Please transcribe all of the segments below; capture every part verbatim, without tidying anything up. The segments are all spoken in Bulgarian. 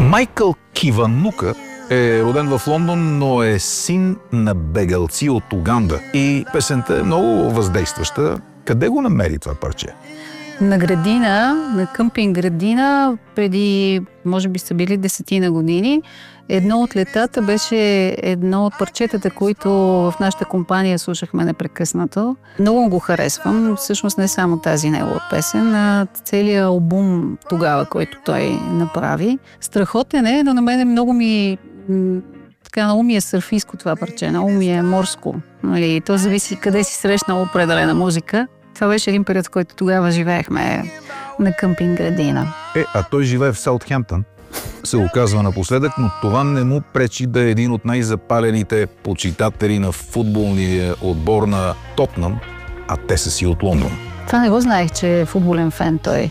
Майкъл Киванука е роден в Лондон, но е син на бегалци от Уганда. И песента е много въздействаща. Къде го намери това парче? На градина, на къмпинг градина, преди, може би са били десетина години. Едно от летата беше едно от парчетата, които в нашата компания слушахме непрекъснато. Много го харесвам. Всъщност не само тази негова песен, а целият албум тогава, който той направи. Страхотен е, но на мен много ми така, много ми е сърфийско това парче, много ми е морско. Нали, то зависи къде си срещнал определена музика. Това беше един период, в който тогава живеехме на къмпинг градина. Е, а той живее в Саутхемптън, се оказва напоследък, но това не му пречи да е един от най-запалените почитатели на футболния отбор на Тотнъм, а те са си от Лондон. Това не го знаех, че е футболен фен той,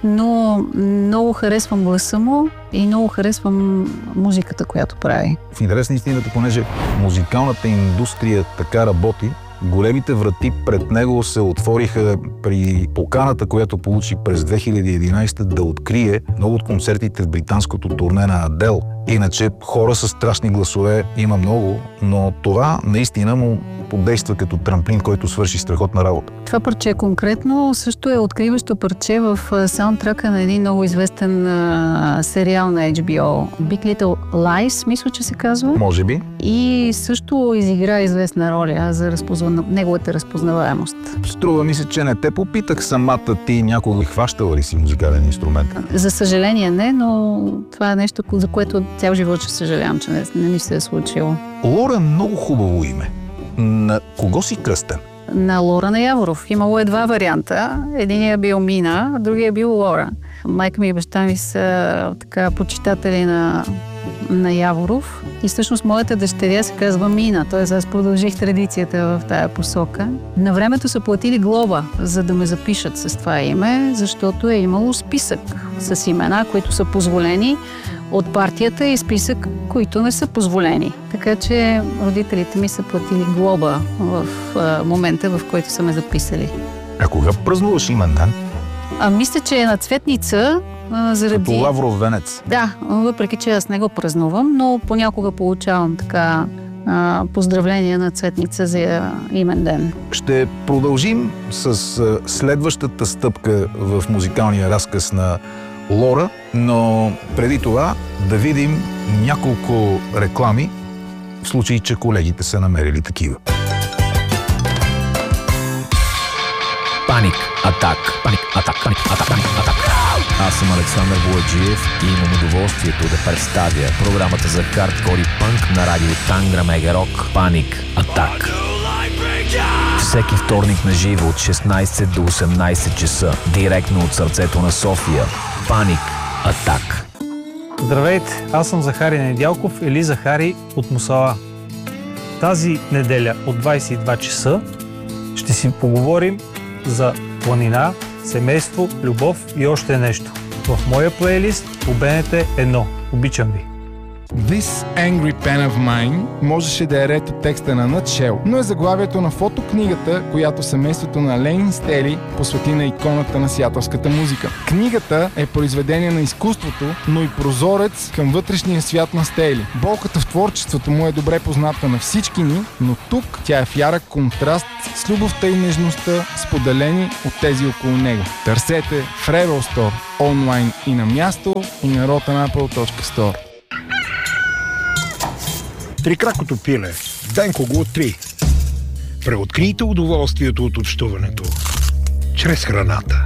но много харесвам гласа му и много харесвам музиката, която прави. В интерес на истината, понеже музикалната индустрия така работи, големите врати пред него се отвориха при поканата, която получи през две хиляди и единадесета да открие много от концертите в британското турне на Адел. Иначе хора с страшни гласове има много, но това наистина му подейства като трамплин, който свърши страхотна работа. Това парче конкретно също е откриващо парче в саундтрака на един много известен а, сериал на Ейч Би О. Big Little Lies, мисля, че се казва. Може би. И също изигра известна роля за разпозна... неговата разпознаваемост. Струва ми се, че не те попитах самата ти някога хващала ли си музикален инструмент? За съжаление не, но това е нещо, за което цял живот ще съжалявам, че не, не ми се е случило. Лора е много хубаво име. На кого си кръстен? На Лора Яворов. Имало е два варианта. Единият е бил Мина, а другия е бил Лора. Майка ми и баща ми са така почитатели на, на Яворов. И всъщност моята дъщеря се казва Мина. Т.е. аз продължих традицията в тая посока. На времето са платили глоба, за да ме запишат с това име, защото е имало списък с имена, които са позволени от партията и списък, които не са позволени. Така че родителите ми са платили глоба в а, момента, в който са ме записали. А кога празнуваш имен ден? А мисля, че е на Цветница, а, заради... Като Лавров венец. Да, въпреки че аз не го празнувам, но понякога получавам така а, поздравления на Цветница за имен ден. Ще продължим с а, следващата стъпка в музикалния разказ на Лора, но преди това да видим няколко реклами, в случай, че колегите са намерили такива. Паник Атак. Паник Атак. Паник Атак. Паник Атак. Аз съм Александър Бояджиев и имам удоволствието да представя програмата за хардкор и панк на радио Тангра Мега Рок. Паник Атак. Всеки вторник на живо от шестнадесет до осемнадесет часа, директно от сърцето на София. Паник Атак. Здравейте, аз съм Захари Недялков или Захари от Мусала. Тази неделя от двадесет и два часа ще си поговорим за планина, семейство, любов и още нещо. В моя плейлист по Б Н Т едно. Обичам ви! This Angry Pen of Mine можеше да е ред от текста на Nutshell, но е заглавието на фотокнигата, която семейството на Ленин Стели посвети на иконата на сиатълската музика. Книгата е произведение на изкуството, но и прозорец към вътрешния свят на Стели. Болката в творчеството му е добре позната на всички ни, но тук тя е в ярък контраст с любовта и нежността, споделени от тези около него. Търсете в Rebel Store, онлайн и на място, и на rotten apple точка store. Трикракото пиле. Денко го три. Преоткрийте удоволствието от общуването чрез храната.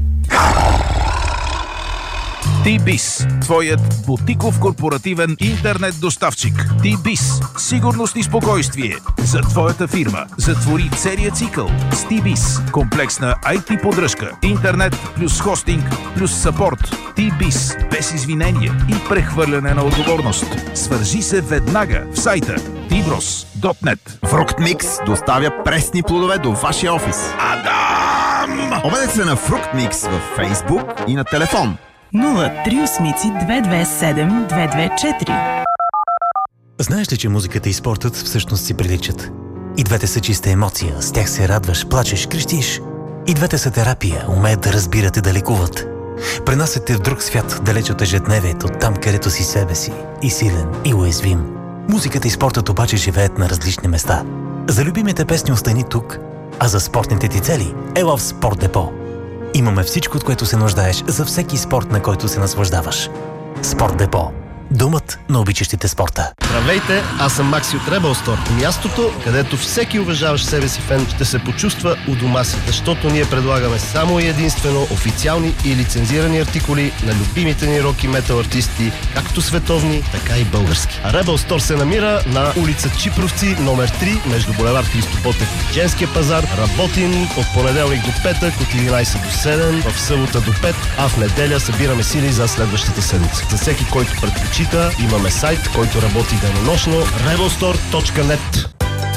T-Biz, твоят бутиков корпоративен интернет доставчик. T-Biz, сигурност и спокойствие за твоята фирма. Затвори целия цикъл с T-Biz. Комплексна ай ти поддръжка, интернет плюс хостинг плюс съпорт. T-Biz, без извинение и прехвърляне на отговорност. Свържи се веднага в сайта ти брос точка нет. Fructmix доставя пресни плодове до вашия офис. Адам! Обадете се на Fructmix във Facebook и на телефон нула три осмици две две седем две две четири. Знаеш ли, че музиката и спортът всъщност си приличат? И двете са чиста емоция, с тях се радваш, плачеш, крещиш. И двете са терапия, умеят да разбират и да лекуват. Пренасят те в друг свят, далеч от ежедневието, там където си себе си, и силен, и уязвим. Музиката и спортът обаче живеят на различни места. За любимите песни остани тук, а за спортните ти цели ела в Спорт Депо. Имаме всичко, от което се нуждаеш за всеки спорт, на който се наслаждаваш. Спорт Депо. Домът на обичащите спорта. Здравейте, аз съм Макси от Rebel Store. Мястото, където всеки уважаващ себе си фен ще се почувства у дома си, защото ние предлагаме само и единствено официални и лицензирани артикули на любимите ни рок и метал артисти, както световни, така и български. А Rebel Store се намира на улица Чипровци, номер три, между булевард Христо Ботев и Женския пазар. Работим от понеделник до петък, от единайсет до седем, в събота до пет, а в неделя събираме сили за следващата седмица. За всеки, който предпочита, имаме сайт, който работи денонощно rebel store точка net.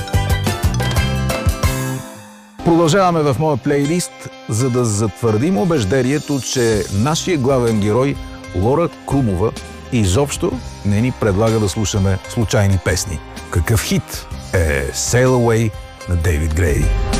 Продължаваме в моя плейлист, за да затвърдим убеждението, че нашия главен герой Лора Крумова изобщо не ни предлага да слушаме случайни песни. Какъв хит е Sail Away на Дейвид Грейди.